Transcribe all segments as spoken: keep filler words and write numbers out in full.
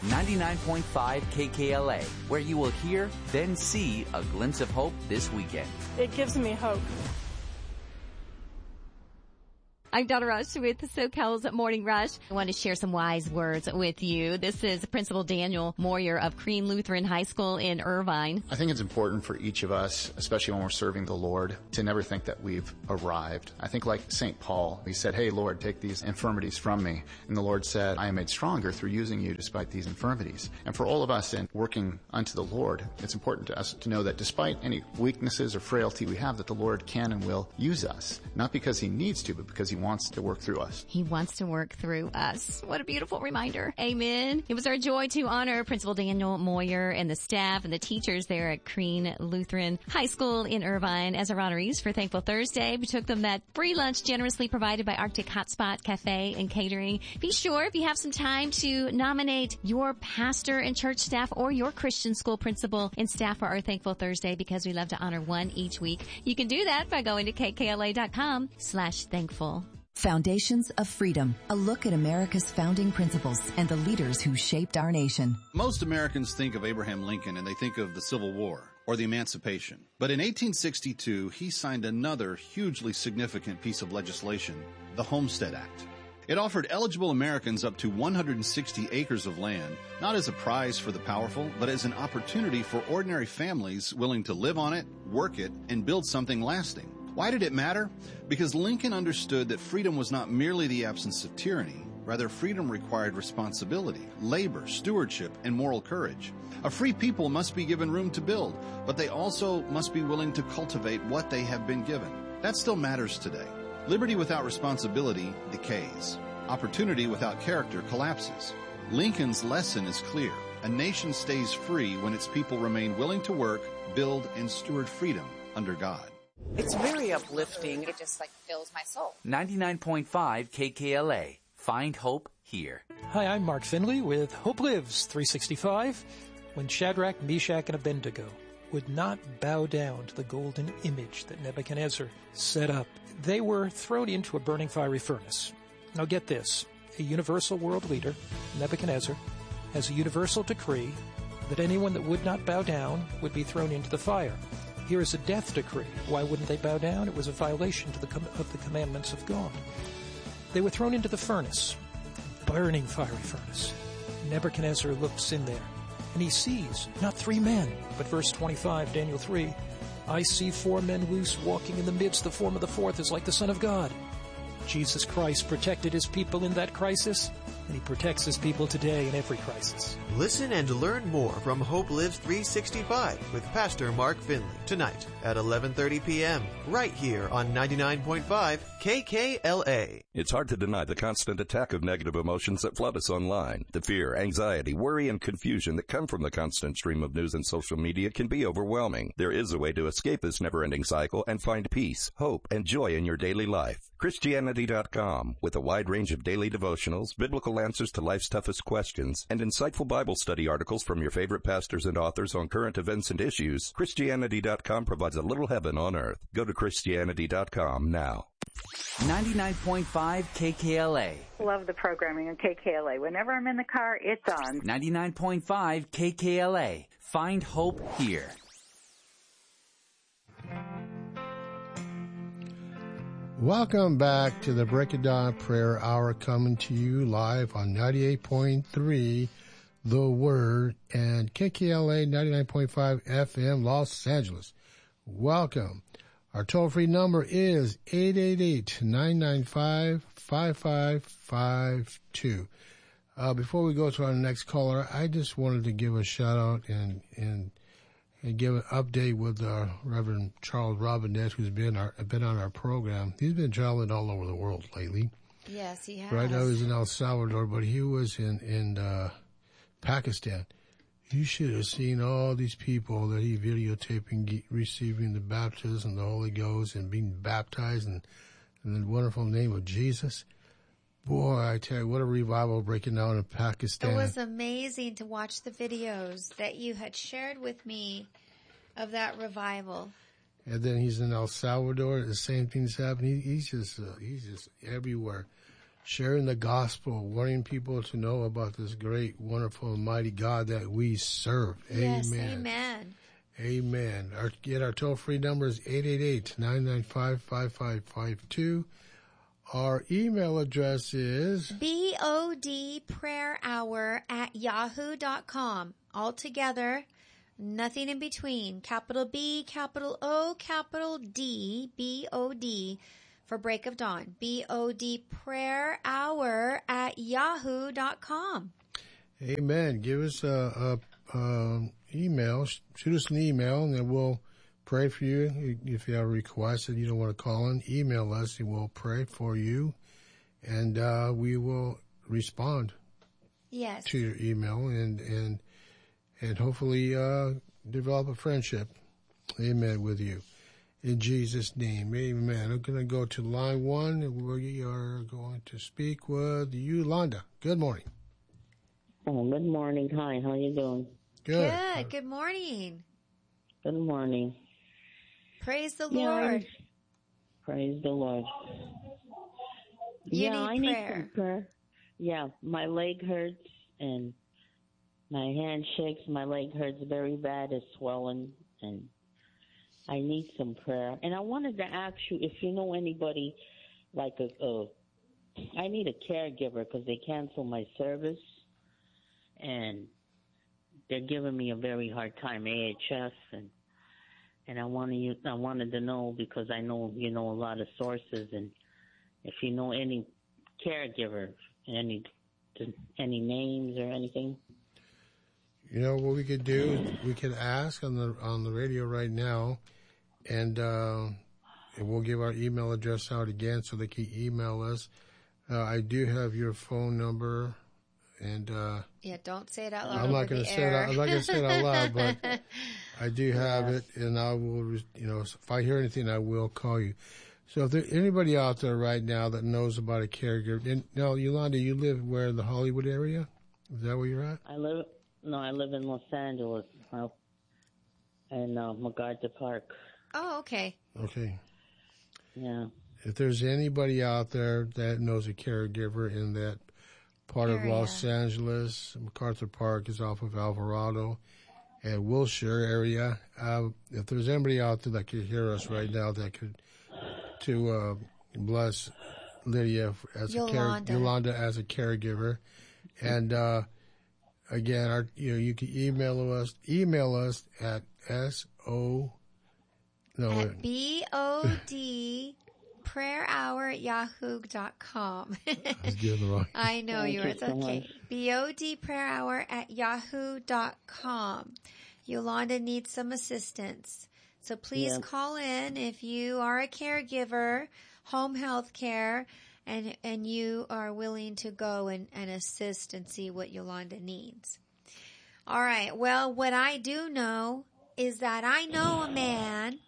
ninety-nine point five K K L A, where you will hear, then see a glimpse of hope this weekend. It gives me hope. I'm Donna Rush with SoCal's Morning Rush. I want to share some wise words with you. This is Principal Daniel Moyer of Crean Lutheran High School in Irvine. I think it's important for each of us, especially when we're serving the Lord, to never think that we've arrived. I think like Saint Paul, he said, hey, Lord, take these infirmities from me. And the Lord said, I am made stronger through using you despite these infirmities. And for all of us in working unto the Lord, it's important to us to know that despite any weaknesses or frailty we have, that the Lord can and will use us. Not because he needs to, but because he wants to work through us. He wants to work through us. What a beautiful reminder. Amen. It was our joy to honor Principal Daniel Moyer and the staff and the teachers there at Crean Lutheran High School in Irvine as our honorees for Thankful Thursday. We took them that free lunch generously provided by Arctic Hotspot Cafe and Catering. Be sure, if you have some time, to nominate your pastor and church staff or your Christian school principal and staff for our Thankful Thursday, because we love to honor one each week. You can do that by going to K K L A dot com slash thankful. Foundations of Freedom, a look at America's founding principles and the leaders who shaped our nation. Most Americans think of Abraham Lincoln and they think of the Civil War or the Emancipation. But in eighteen sixty-two, he signed another hugely significant piece of legislation, the Homestead Act. It offered eligible Americans up to one hundred sixty acres of land, not as a prize for the powerful, but as an opportunity for ordinary families willing to live on it, work it, and build something lasting. Why did it matter? Because Lincoln understood that freedom was not merely the absence of tyranny. Rather, freedom required responsibility, labor, stewardship, and moral courage. A free people must be given room to build, but they also must be willing to cultivate what they have been given. That still matters today. Liberty without responsibility decays. Opportunity without character collapses. Lincoln's lesson is clear. A nation stays free when its people remain willing to work, build, and steward freedom under God. It's very uplifting. It just like fills my soul. ninety-nine point five K K L A. Find hope here. Hi, I'm Mark Finley with Hope Lives three sixty-five. When Shadrach, Meshach, and Abednego would not bow down to the golden image that Nebuchadnezzar set up, they were thrown into a burning fiery furnace. Now get this. A universal world leader, Nebuchadnezzar, has a universal decree that anyone that would not bow down would be thrown into the fire. Here is a death decree. Why wouldn't they bow down? It was a violation to the com- of the commandments of God. They were thrown into the furnace, burning fiery furnace. Nebuchadnezzar looks in there, and he sees not three men, but verse twenty-five, Daniel three, I see four men loose walking in the midst. The form of the fourth is like the Son of God. Jesus Christ protected his people in that crisis, and he protects his people today in every crisis. Listen and learn more from Hope Lives three sixty-five with Pastor Mark Finley tonight at eleven thirty p.m. right here on ninety-nine point five K K L A. It's hard to deny the constant attack of negative emotions that flood us online. The fear, anxiety, worry, and confusion that come from the constant stream of news and social media can be overwhelming. There is a way to escape this never-ending cycle and find peace, hope, and joy in your daily life. Christianity dot com, with a wide range of daily devotionals, biblical answers to life's toughest questions, and insightful Bible study articles from your favorite pastors and authors on current events and issues, Christianity dot com provides a little heaven on earth. Go to Christianity dot com now. ninety-nine point five K K L A. Love the programming on K K L A. Whenever I'm in the car, it's on. ninety-nine point five K K L A. Find hope here. Welcome back to the Break of Dawn Prayer Hour, coming to you live on ninety-eight point three The Word and K K L A ninety-nine point five F M Los Angeles. Welcome. Our toll-free number is eight eight eight, nine nine five, five five five two. Uh, before we go to our next caller, I just wanted to give a shout-out and, and and give an update with uh, Reverend Charles Robinette, who's been our been on our program. He's been traveling all over the world lately. Yes, he has. Right now he's in El Salvador, but he was in, in uh, Pakistan. You should have seen all these people that he videotaping receiving the baptism, the Holy Ghost, and being baptized in, in the wonderful name of Jesus. Boy, I tell you, what a revival breaking down in Pakistan. It was amazing to watch the videos that you had shared with me of that revival. And then he's in El Salvador. The same thing's happening. He, he's just uh, he's just everywhere. sharing the gospel, wanting people to know about this great, wonderful, and mighty God that we serve. Yes, Amen. amen. Amen. Our, get our toll-free number is eight eight eight, nine nine five, five five five two. Our email address is B O D prayer hour at yahoo dot com. All together, nothing in between. Capital B, capital O, capital D, B O D for Break of Dawn. B O D prayer hour at yahoo dot com. Amen. Give us a, a, a email. Shoot us an email, and then we'll pray for you. If you have a request and you don't want to call in, email us, and we'll pray for you, and uh, we will respond. Yes. To your email, and and and hopefully uh, develop a friendship. Amen. With you. In Jesus' name, amen. I'm going to go to line one, and we are going to speak with Yolanda. Good morning. Oh, good morning. Hi, how you doing? Good. Good. Good morning. Good morning. Praise the Yeah, Lord. I- Praise the Lord. You yeah, need I need prayer. some prayer. Yeah, my leg hurts and my hand shakes. My leg hurts very bad. It's swelling, and I need some prayer. And I wanted to ask you if you know anybody like a, a I need a caregiver because they canceled my service, and they're giving me a very hard time, A H S, and and I wanted I wanted to know because I know you know a lot of sources, and if you know any caregiver, any any names or anything. You know what we could do? We could ask on the on the radio right now, and, uh, and we'll give our email address out again so they can email us. Uh, I do have your phone number, and uh, Yeah, don't say it out loud. I'm not over going the to say it. air. Out, I'm not going to say it out loud, but I do have it, and I will. You know, if I hear anything, I will call you. So if there's anybody out there right now that knows about a caregiver, and now Yolanda, you live where, the Hollywood area? Is that where you're at? I live no, I live in Los Angeles, uh, in uh, MacArthur Park. Oh, okay. Okay. Yeah. If there's anybody out there that knows a caregiver in that part of Area. Los Angeles, MacArthur Park is off of Alvarado and Wilshire area. Uh, if there's anybody out there that could hear us right now that could to uh, bless Lydia as Yolanda. a care, Yolanda as a caregiver, and uh, again, our you know you can email us email us at s o no wait. At B O D prayer hour at yahoo dot com. I was giving the wrong. I know Thank you you are. It's so okay. much. B O D prayer hour at yahoo dot com. Yolanda needs some assistance. So please Yeah. call in if you are a caregiver, home health care, and, and you are willing to go and, and assist and see what Yolanda needs. All right. Well, what I do know is that I know a man,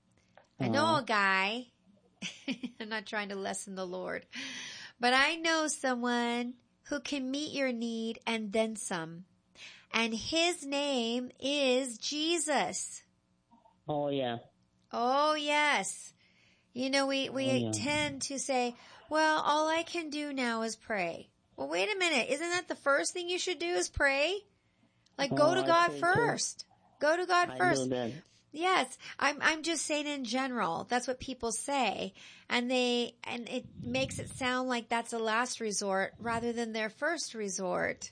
I know a guy. I'm not trying to lessen the Lord, but I know someone who can meet your need and then some. And his name is Jesus. Oh, yeah. Oh, yes. You know, we, we Oh, yeah. tend to say, well, all I can do now is pray. Well, wait a minute. Isn't that the first thing you should do is pray? Like, go Oh, to I God pray too. first. Go to God I first. know that. Yes, I'm I'm just saying in general. That's what people say. And they and it makes it sound like that's a last resort rather than their first resort.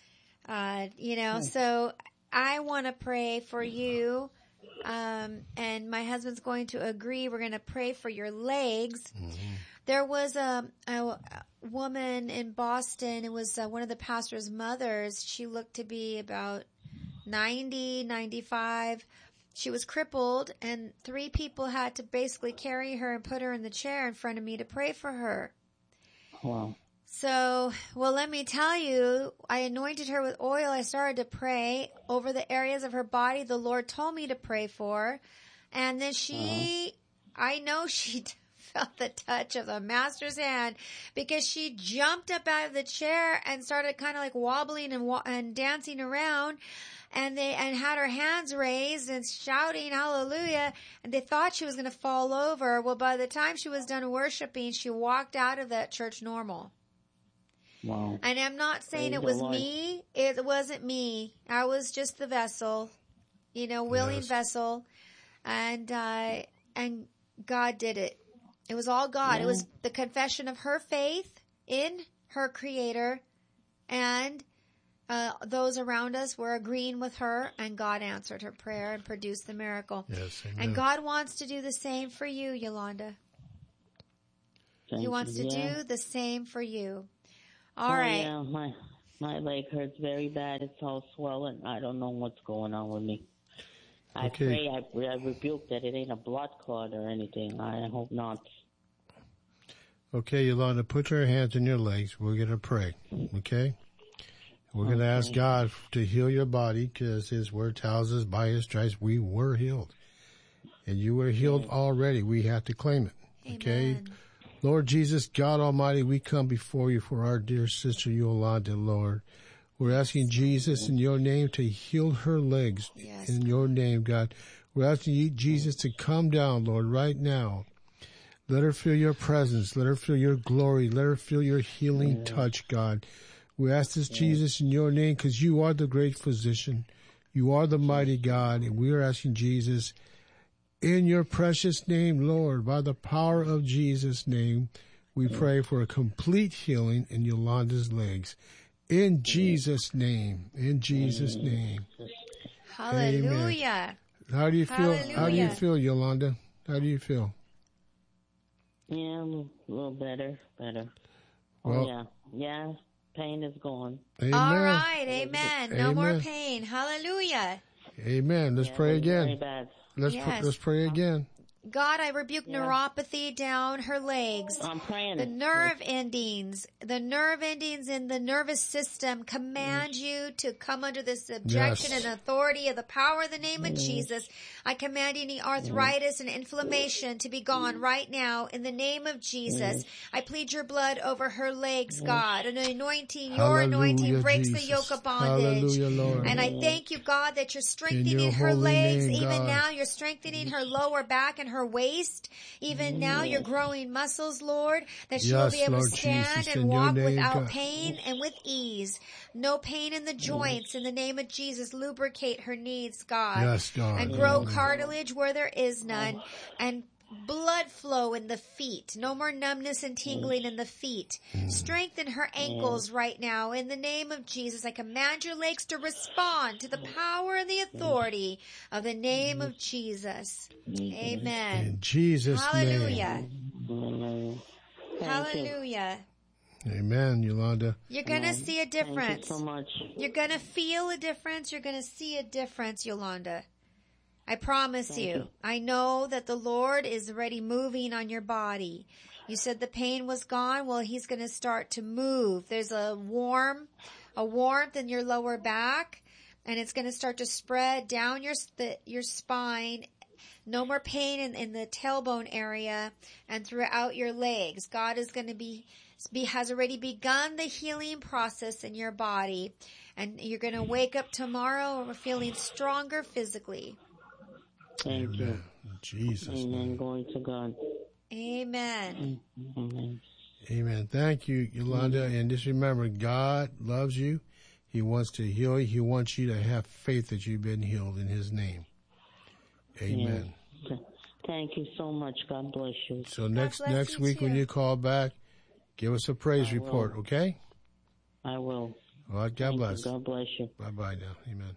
Uh, you know, Hmm. so I want to pray for you. Um, and my husband's going to agree. We're going to pray for your legs. There was a, a, a woman in Boston. It was uh, one of the pastor's mothers. She looked to be about ninety, ninety-five. She was crippled, and three people had to basically carry her and put her in the chair in front of me to pray for her. Wow. So, well, let me tell you, I anointed her with oil. I started to pray over the areas of her body the Lord told me to pray for. And then she, I know she felt the touch of the master's hand because she jumped up out of the chair and started kind of like wobbling and wa- and dancing around. And they, and had her hands raised and shouting hallelujah. And they thought she was going to fall over. Well, by the time she was done worshiping, she walked out of that church normal. Wow. And I'm not saying Praise it the was Lord. me. It wasn't me. I was just the vessel, you know, willing Yes. vessel. And, uh, and God did it. It was all God. Yeah. It was the confession of her faith in her creator, and uh, those around us were agreeing with her, and God answered her prayer and produced the miracle. Yes, amen. And God wants to do the same for you, Yolanda. Thank He wants you. to Yeah. do the same for you. All oh, right. Yeah, my my leg hurts very bad. It's all swollen. I don't know what's going on with me. I Okay. pray, I, I rebuke that it ain't a blood clot or anything. I hope not. Okay, Yolanda, put your hands on your legs. We're going to pray, okay? We're going to ask Okay. God to heal your body because his word tells us by his stripes we were healed. And you were healed already. We have to claim it, okay? Amen. Lord Jesus, God Almighty, we come before you for our dear sister Yolanda, Lord. We're asking Jesus in your name to heal her legs. Yes. In your name, God. We're asking you, Jesus, to come down, Lord, right now. Let her feel your presence. Let her feel your glory. Let her feel your healing touch, God. We ask this, Jesus, in your name, because you are the great physician. You are the mighty God. And we are asking, Jesus, in your precious name, Lord, by the power of Jesus' name, we pray for a complete healing in Yolanda's legs. In Jesus' name. In Jesus' name. Hallelujah. How do you feel? How do you Hallelujah. feel, Yolanda? How do you feel? Yeah, I'm a little better, better. Well- oh, yeah. Yeah, pain is gone. Amen. All right. Amen. No more Amen. pain. Hallelujah. Amen. Let's Yeah, pray it was very again. bad. Let's Yes. pr- let's pray again. God, I rebuke neuropathy down her legs. I'm praying. The nerve endings, the nerve endings in the nervous system command you to come under the subjection Yes. and authority of the power of the name of Jesus. I command any arthritis and inflammation to be gone right now in the name of Jesus. I plead your blood over her legs, God. An anointing, your Hallelujah, anointing breaks Jesus. the yoke of bondage. Hallelujah, Lord. And I thank you, God, that you're strengthening your her holy legs name, even God. now. You're strengthening her lower back and her waist. Even now, you're growing muscles, Lord, that she will Yes, be able Lord to stand Jesus, and in your walk name, without God. pain and with ease. No pain in the joints. In the name of Jesus, lubricate her needs, God. Yes, God. And grow cartilage where there is none. And blood flow in the feet. No more numbness and tingling in the feet. Strengthen her ankles right now. In the name of Jesus, I command your legs to respond to the power and the authority of the name of Jesus. Amen. In Jesus' Hallelujah. Amen. Thank you. Hallelujah. name. Amen, Yolanda. You're going to see a Thank difference. you so much. You're going to feel a difference. You're going to see a difference, Yolanda. I promise Thank you. you. I know that the Lord is already moving on your body. You said the pain was gone. Well, he's going to start to move. There's a warm, a warmth in your lower back, and it's going to start to spread down your the, your spine. No more pain in, in the tailbone area and throughout your legs. God is going to be, be has already begun the healing process in your body, and you're going to wake up tomorrow feeling stronger physically. Thank you. Amen. In Jesus' Amen. name. Glory to God. Amen. Amen. Amen. Thank you, Yolanda. And just remember, God loves you. He wants to heal you. He wants you to have faith that you've been healed in his name. Amen. Yes. Thank you so much. God bless you. So next bless next you week when too. you call back, give us a praise I will. report, okay? I will. All right, God Thank you. bless. God bless you. Bye-bye now. Amen.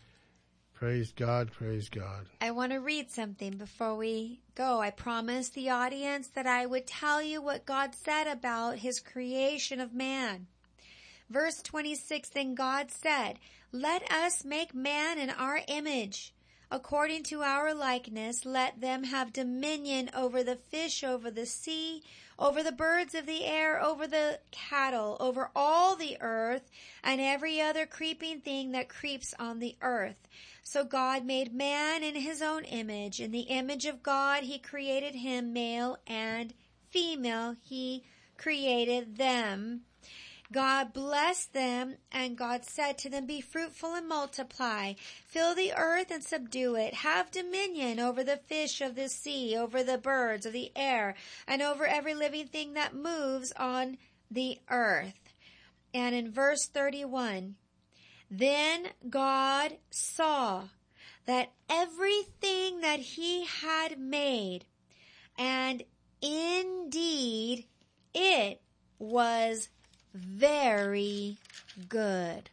Praise God, praise God. I want to read something before we go. I promised the audience that I would tell you what God said about his creation of man. Verse twenty-six, then God said, let us make man in our image. According to our likeness, let them have dominion over the fish, over the sea, over the birds of the air, over the cattle, over all the earth, and every other creeping thing that creeps on the earth. So God made man in his own image. In the image of God, he created him, male and female. He created them. God blessed them, and God said to them, be fruitful and multiply. Fill the earth and subdue it. Have dominion over the fish of the sea, over the birds of the air, and over every living thing that moves on the earth. And in verse thirty-one, then God saw that everything that he had made, and indeed it was very good.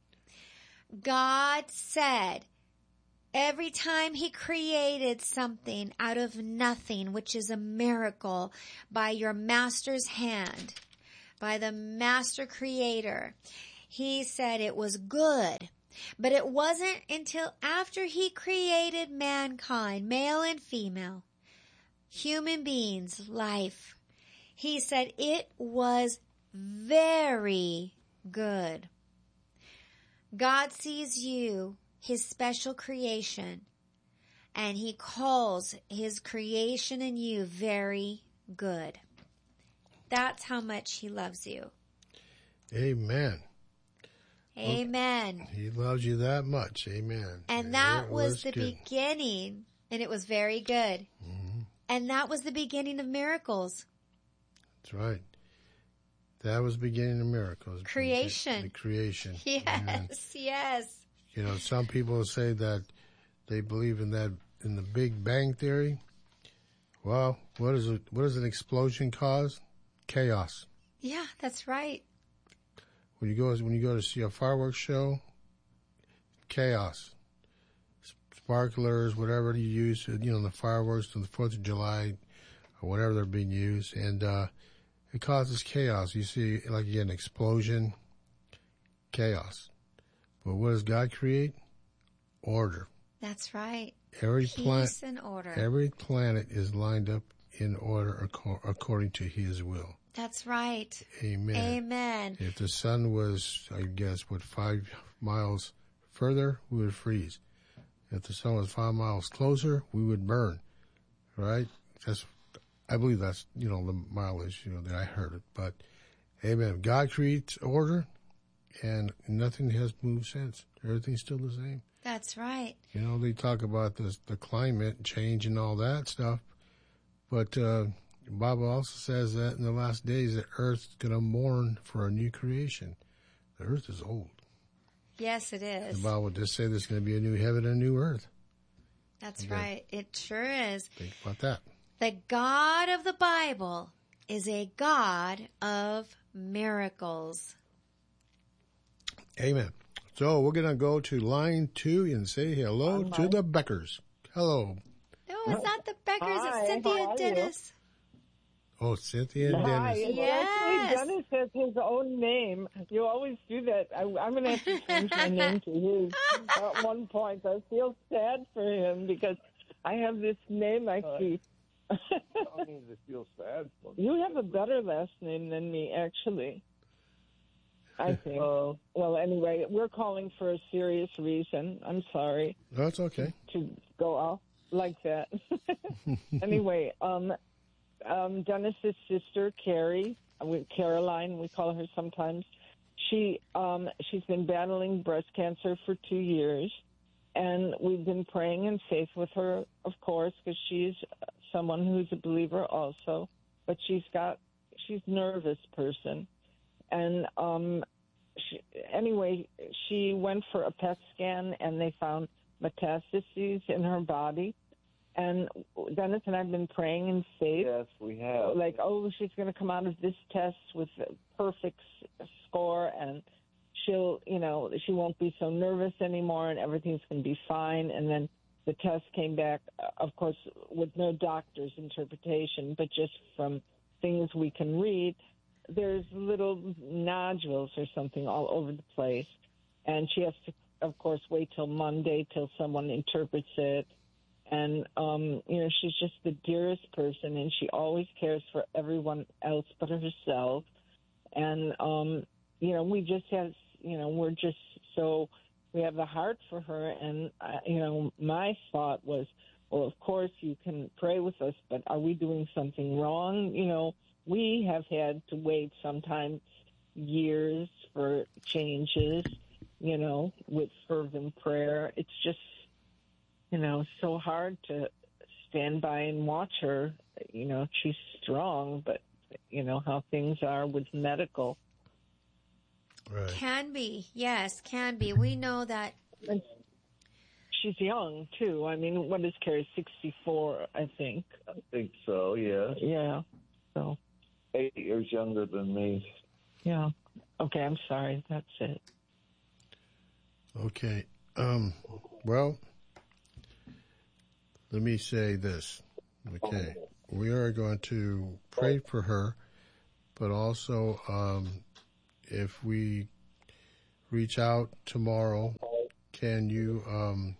God said, every time he created something out of nothing, which is a miracle by your master's hand, by the master creator, he said it was good. But it wasn't until after he created mankind, male and female, human beings, life, he said it was very good. God sees you, his special creation, and he calls his creation in you very good. That's how much he loves you. Amen. Amen. He loves you that much. Amen. And that It was, was the good. beginning, and it was very good. Mm-hmm. And that was the beginning of miracles. That's right. That was the beginning of miracles. Creation. The creation. Yes, Amen. yes. You know, some people say that they believe in that, in the Big Bang Theory. Well, what is it? What does an explosion cause? Chaos. Yeah, that's right. When you go, when you go to see a fireworks show, chaos. Sparklers, whatever you use, you know, the fireworks on the Fourth of July, or whatever they're being used, and uh, it causes chaos. You see, like you get an explosion, chaos. But what does God create? Order. That's right. Every Peace planet, and order. Every planet is lined up in order ac- according to His will. That's right. Amen. Amen. If the sun was, I guess, what, five miles further, we would freeze. If the sun was five miles closer, we would burn. Right? That's, I believe that's, you know, the mileage, you know, that I heard it. But, amen. God creates order, and nothing has moved since. Everything's still the same. That's right. You know, they talk about this, the climate change and all that stuff. But uh, the Bible also says that in the last days, the earth's going to mourn for a new creation. The earth is old. Yes, it is. The Bible does say there's going to be a new heaven and a new earth. That's Okay. right. It sure is. Think about that. The God of the Bible is a God of miracles. Amen. So we're going to go to line two and say hello Hi. to the Beckers. Hello. No, it's not the Beckers. Hi, It's Cynthia how are and you? Dennis. Oh, Cynthia and Hi, Dennis. it's Yes. actually Dennis has his own name. You always do that. I, I'm going to have to change my name to his at one point. I feel sad for him because I have this name I keep. I don't mean to feel sad for me. You have a better last name than me, actually. I think. Well, anyway, we're calling for a serious reason. I'm sorry That's okay. to go off like that. Anyway, um, um, Dennis's sister, Carrie, we, Caroline, we call her sometimes. She um, she's been battling breast cancer for two years, and we've been praying in faith with her, of course, because she's someone who's a believer also. But she's got she's a nervous person, and um, she, anyway, she went for a P E T scan, and they found metastases in her body. And Dennis and I have been praying in faith. Yes, we have. Like, oh, she's going to come out of this test with a perfect s- score, and she'll, you know, she won't be so nervous anymore, and everything's going to be fine. And then the test came back, uh, of course, with no doctor's interpretation, but just from things we can read. There's little nodules or something all over the place, and she has to, of course, wait till Monday till someone interprets it. And, um, you know, she's just the dearest person, and she always cares for everyone else but herself. And, um, you know, we just have, you know, we're just so, we have the heart for her. And, uh, you know, my thought was, well, of course you can pray with us, but are we doing something wrong? You know, we have had to wait sometimes years for changes, you know, with fervent prayer. It's just, you know, so hard to stand by and watch her. You know, she's strong, but, you know, how things are with medical. Right. Can be. Yes, can be. We know that. She's young, too. I mean, what is Carrie? sixty-four, I think. I think so, yeah. Yeah. So. Eight years younger than me. Yeah. Okay, I'm sorry. That's it. Okay. Um, well, let me say this. Okay. We are going to pray for her, but also um, if we reach out tomorrow, can you um,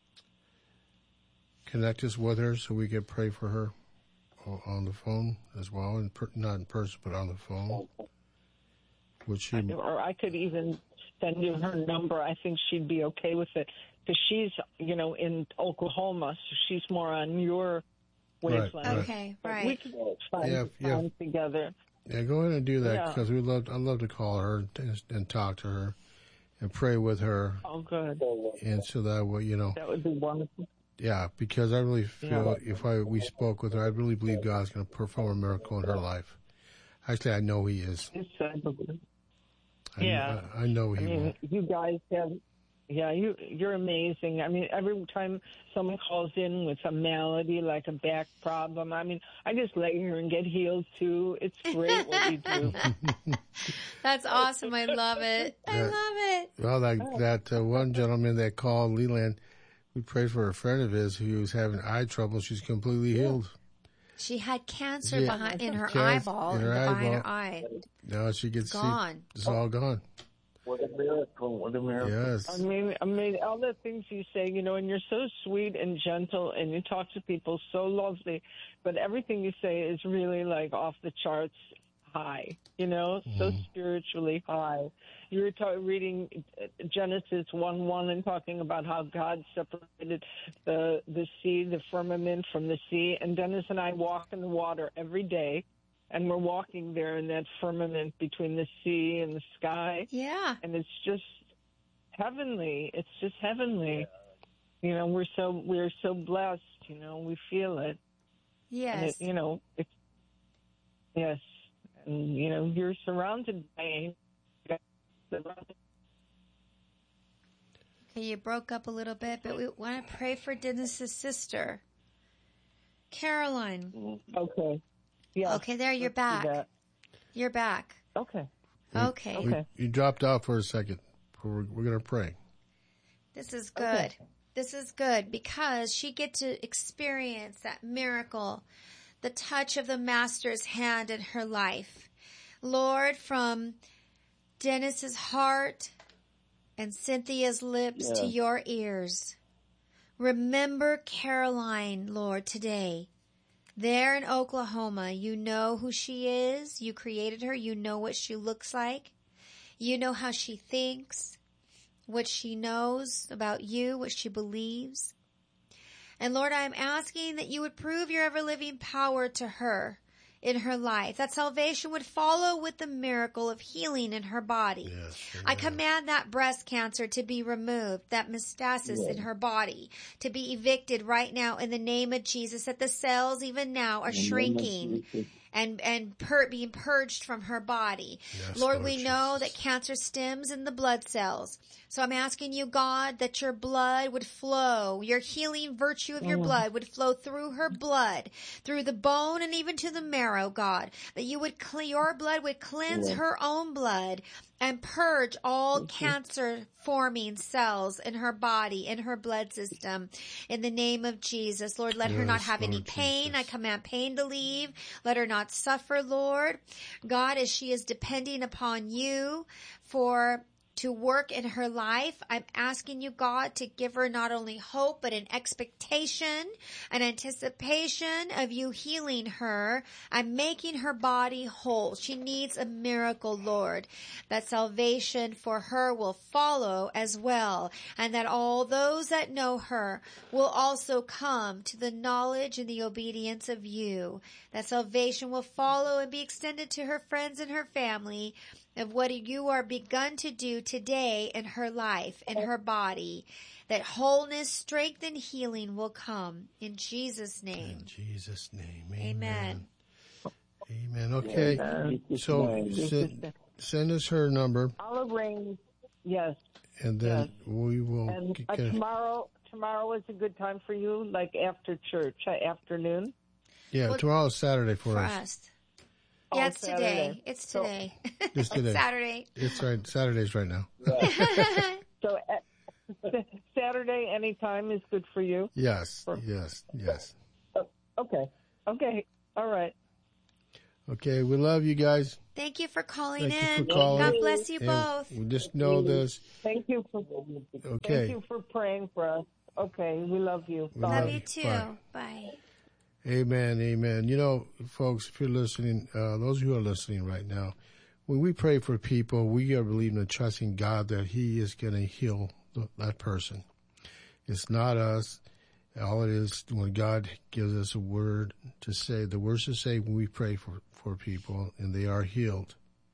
connect us with her so we can pray for her on the phone as well, and per- not in person, but on the phone? Would she? Or I could even send you her number. I think she'd be okay with it because she's, you know, in Oklahoma, so she's more on your wavelength. Right, right. Okay, right. We could find Yeah, yeah. time together. Yeah, go ahead and do that Yeah. because we love. I'd love to call her and, and talk to her and pray with her, Oh, good. and so that way, you know, That would be wonderful. yeah, because I really feel if I we spoke with her, I really believe God's going to perform a miracle in her life. Actually, I know He is. It's, I believe. I, Yeah. I, I know He I mean, will. you guys have, yeah, you, you're amazing. I mean, every time someone calls in with a malady, like a back problem, I mean, I just lay here and get healed too. It's great what you do. That's awesome. I love it. I Yeah. love it. Well, that that uh, one gentleman that called Leland, we prayed for a friend of his who was having eye trouble. She's completely healed. She had cancer Yeah. behind in her Cancer eyeball, in her in the behind her eyeball. eye. Now she gets Gone. It's all gone. What a miracle. What a miracle. Yes. I mean, I mean, all the things you say, you know, and you're so sweet and gentle, and you talk to people so lovely, but everything you say is really like off the charts high, you know, so spiritually high. You were ta- reading Genesis one one and talking about how God separated the the sea, the firmament from the sea, and Dennis and I walk in the water every day. And we're walking there in that firmament between the sea and the sky. Yeah. And it's just heavenly. It's just heavenly. You know, we're so we're so blessed, you know, we feel it. Yes. And it, you know, it's yes. And you know, you're surrounded by Okay, you broke up a little bit, but we want to pray for Dennis's sister, Caroline. Okay. Yeah. Okay, there, you're back. You're back. Okay. Okay. Okay. You dropped out for a second. We're, we're going to pray. This is good. This is good because she get to experience that miracle, the touch of the Master's hand in her life. Lord, from Dennis's heart and Cynthia's lips Yeah. to your ears, remember Caroline, Lord, today. There in Oklahoma, you know who she is. You created her. You know what she looks like. You know how she thinks, what she knows about you, what she believes. And Lord, I am asking that you would prove your ever-living power to her in her life, that salvation would follow with the miracle of healing in her body. I command that breast cancer to be removed, that metastasis in her body to be evicted right now in the name of Jesus, that the cells even now are shrinking and and pur- being purged from her body. Yes, Lord, Lord we know that cancer stems in the blood cells. So I'm asking you, God, that your blood would flow, your healing virtue of your Mm. blood would flow through her blood, through the bone and even to the marrow, God, that you would, cle- your blood would cleanse Yeah. her own blood and purge all cancer forming cells in her body, in her blood system, in the name of Jesus. Lord, let her not Yes, have any Lord pain. I command pain to leave. Let her not suffer, Lord. God, as she is depending upon you for to work in her life, I'm asking you, God, to give her not only hope, but an expectation, an anticipation of you healing her and making her body whole. She needs a miracle, Lord, that salvation for her will follow as well, and that all those that know her will also come to the knowledge and the obedience of you, that salvation will follow and be extended to her friends and her family, of what you are begun to do today in her life, in her body, that wholeness, strength, and healing will come in Jesus' name. In Jesus' name. Amen. Amen. Okay. Amen. So, Amen. Cyn- Send us her number. I'll arrange. Yes. And then yes. we will. And get, uh, tomorrow, tomorrow is a good time for you, like after church, uh, afternoon. Yeah, well, tomorrow's Saturday for, for us. us. Yeah, oh, it's Saturday. today. It's today. So, it's today. Saturday. It's right. Saturday's right now. So uh, Saturday, anytime is good for you. Yes. For, yes. Yes. Uh, okay. Okay. All right. Okay. We love you guys. Thank you for calling Thank in. you for calling. God bless you and both. We just know this. Thank you for. Okay. Thank you for praying for us. Okay. We love you. We Love love you too. Bye. Bye. Amen, amen. You know, folks, if you're listening, uh, those who are listening right now, when we pray for people, we are believing and trusting God that He is going to heal the, that person. It's not us. All it is, when God gives us a word to say, the words to say when we pray for, for people and they are healed,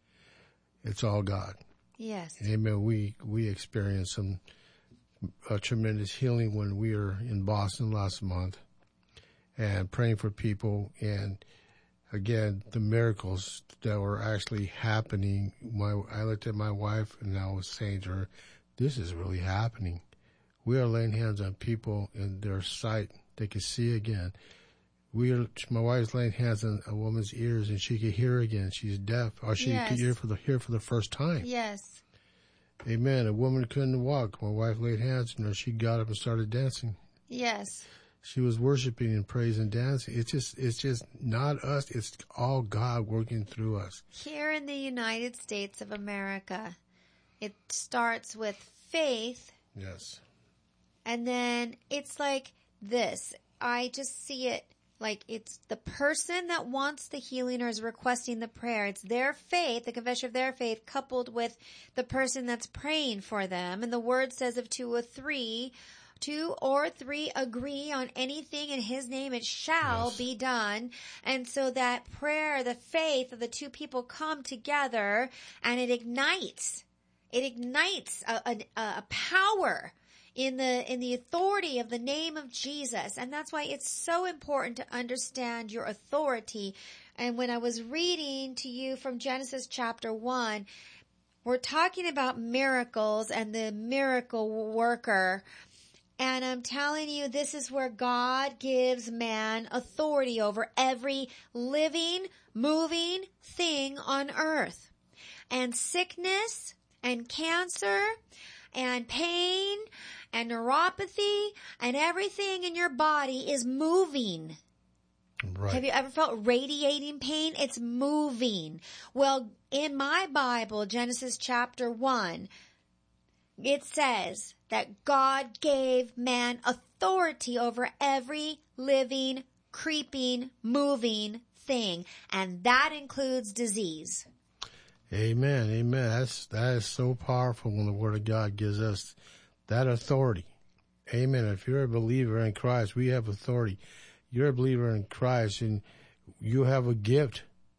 it's all God. Yes. Amen. We, we experienced some uh, tremendous healing when we were in Boston last month. And praying for people, and again, the miracles that were actually happening. My, I looked at my wife, and I was saying to her, "This is really happening. We are laying hands on people, and their sight they can see again. We are. My wife's laying hands on a woman's ears, and she can hear again. She's deaf, or she yes. can hear for the hear for the first time. Yes. Amen. A woman couldn't walk. My wife laid hands on her. She got up and started dancing. Yes. She was worshiping and praising and dancing. It's just, it's just not us. It's all God working through us. Here in the United States of America, it starts with faith. Yes. And then it's like this. I just see it like it's the person that wants the healing or is requesting the prayer. It's their faith, the confession of their faith, coupled with the person that's praying for them. And the word says if two or three Two or three agree on anything in His name, it shall yes. be done. And so that prayer, the faith of the two people come together and it ignites. It ignites a, a, a power in the, in the authority of the name of Jesus. And that's why it's so important to understand your authority. And when I was reading to you from Genesis chapter one, we're talking about miracles and the miracle worker. And I'm telling you, this is where God gives man authority over every living, moving thing on earth. And sickness and cancer and pain and neuropathy and everything in your body is moving. Right. Have you ever felt radiating pain? It's moving. Well, in my Bible, Genesis chapter one, it says that God gave man authority over every living, creeping, moving thing. And that includes disease. Amen. Amen. That's, that is so powerful when the Word of God gives us that authority. Amen. If you're a believer in Christ, we have authority. You're a believer in Christ and you have a gift.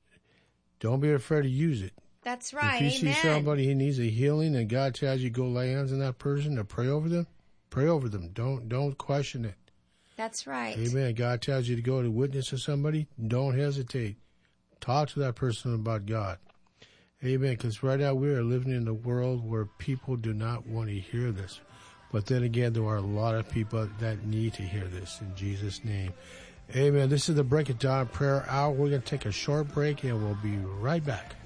Don't be afraid to use it. That's right. If you Amen. see somebody who needs a healing and God tells you go lay hands on that person or pray over them, pray over them. Don't don't question it. That's right. Amen. God tells you to go to witness to somebody, don't hesitate. Talk to that person about God. Amen. Because right now we are living in a world where people do not want to hear this. But then again, there are a lot of people that need to hear this in Jesus' name. Amen. This is the Break It Down Prayer Hour. We're going to take a short break and we'll be right back.